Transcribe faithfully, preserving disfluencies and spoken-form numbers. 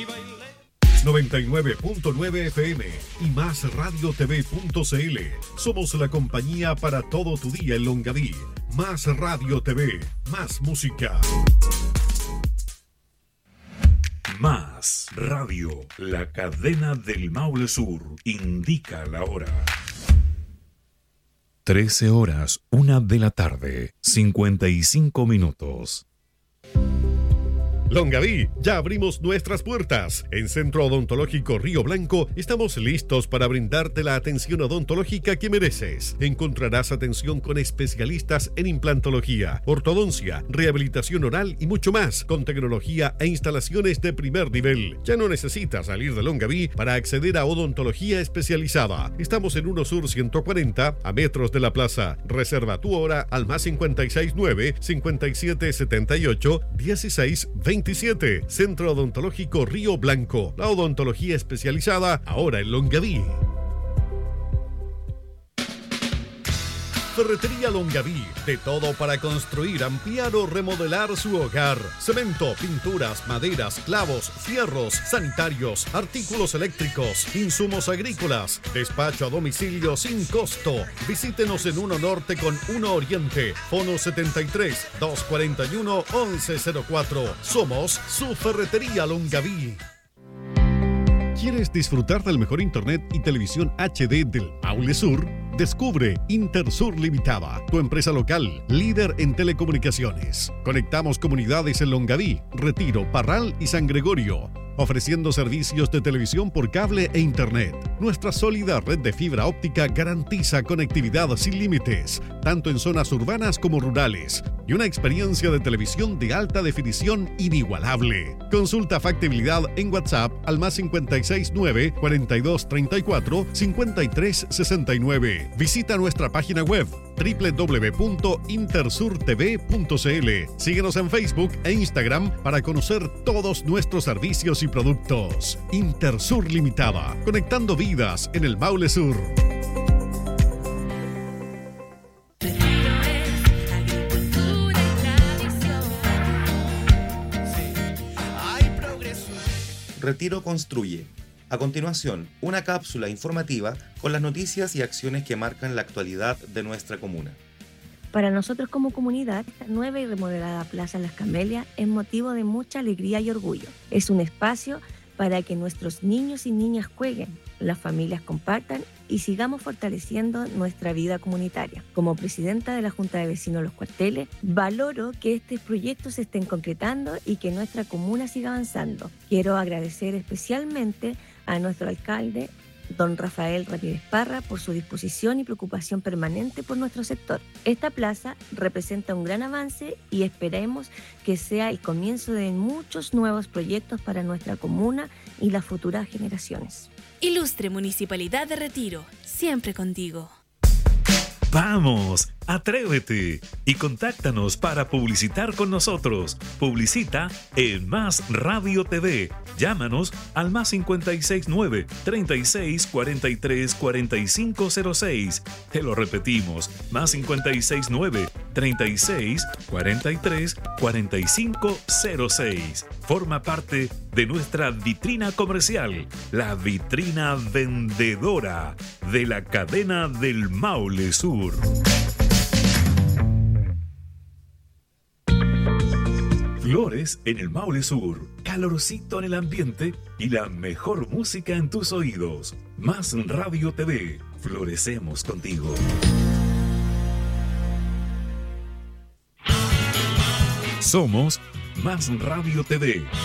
noventa y nueve punto nueve F M y más radio t v punto c l. Somos la compañía para todo tu día en Longaví. Más Radio T V, más música. Más Radio, la cadena del Maule Sur, indica la hora. trece horas, una de la tarde, cincuenta y cinco minutos. Longaví, ya abrimos nuestras puertas. En Centro Odontológico Río Blanco estamos listos para brindarte la atención odontológica que mereces. Encontrarás atención con especialistas en implantología, ortodoncia, rehabilitación oral y mucho más, con tecnología e instalaciones de primer nivel. Ya no necesitas salir de Longaví para acceder a odontología especializada. Estamos en uno Sur ciento cuarenta, a metros de la plaza. Reserva tu hora al más cincuenta y seis nueve, cincuenta y siete setenta y ocho, dieciséis veintisiete. Centro Odontológico Río Blanco. La odontología especializada ahora en Longaví. Ferretería Longaví, de todo para construir, ampliar o remodelar su hogar. Cemento, pinturas, maderas, clavos, fierros, sanitarios, artículos eléctricos, insumos agrícolas, despacho a domicilio sin costo. Visítenos en uno Norte con uno Oriente, Fono setenta y tres, doscientos cuarenta y uno, once cero cuatro. Somos su Ferretería Longaví. ¿Quieres disfrutar del mejor internet y televisión H D del Maule Sur? Descubre Intersur Limitada, tu empresa local, líder en telecomunicaciones. Conectamos comunidades en Longaví, Retiro, Parral y San Gregorio, ofreciendo servicios de televisión por cable e internet. Nuestra sólida red de fibra óptica garantiza conectividad sin límites, tanto en zonas urbanas como rurales, y una experiencia de televisión de alta definición inigualable. Consulta factibilidad en WhatsApp al más cincuenta y seis nueve, cuarenta y dos treinta y cuatro, cincuenta y tres sesenta y nueve. Visita nuestra página web doble u doble u doble u punto intersur t v punto c l. Síguenos en Facebook e Instagram para conocer todos nuestros servicios y productos. Intersur Limitada, conectando vidas en el Maule Sur. Retiro construye. A continuación, una cápsula informativa con las noticias y acciones que marcan la actualidad de nuestra comuna. Para nosotros como comunidad, esta nueva y remodelada Plaza Las Camelias es motivo de mucha alegría y orgullo. Es un espacio para que nuestros niños y niñas jueguen, las familias compartan y sigamos fortaleciendo nuestra vida comunitaria. Como presidenta de la Junta de Vecinos Los Cuarteles, valoro que estos proyectos se estén concretando y que nuestra comuna siga avanzando. Quiero agradecer especialmente a nuestro alcalde, don Rafael Ramírez Parra, por su disposición y preocupación permanente por nuestro sector. Esta plaza representa un gran avance y esperemos que sea el comienzo de muchos nuevos proyectos para nuestra comuna y las futuras generaciones. Ilustre Municipalidad de Retiro, siempre contigo. ¡Vamos! ¡Atrévete! Y contáctanos para publicitar con nosotros. Publicita en Más Radio T V. Llámanos al más cincuenta y seis nueve, treinta y seis, cuarenta y tres, cuarenta y cinco cero seis. Te lo repetimos, más cincuenta y seis nueve, treinta y seis, cuarenta y tres, cuarenta y cinco cero seis. Forma parte de nuestra vitrina comercial, la vitrina vendedora de la cadena del Maule Sur. Flores en el Maule Sur, calorcito en el ambiente y la mejor música en tus oídos. Más Radio T V, florecemos contigo. Somos Más Radio T V.